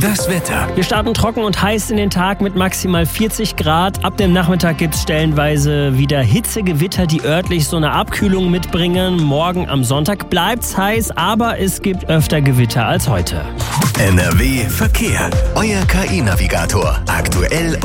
Das Wetter. Wir starten trocken und heiß in den Tag mit maximal 40 Grad. Ab dem Nachmittag gibt es stellenweise wieder Hitzegewitter, die örtlich so eine Abkühlung mitbringen. Morgen am Sonntag bleibt's heiß, aber es gibt öfter Gewitter als heute. NRW Verkehr. Euer KI-Navigator. Aktuell